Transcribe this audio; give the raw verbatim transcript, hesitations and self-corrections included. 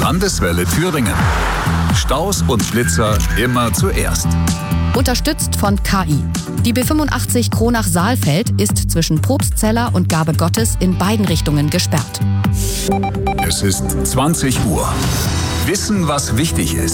Landeswelle Thüringen. Staus und Blitzer immer zuerst. Unterstützt von K I. Die B fünfundachtzig Kronach-Saalfeld ist zwischen Probstzeller und Gabe Gottes in beiden Richtungen gesperrt. Es ist zwanzig Uhr. Wissen, was wichtig ist.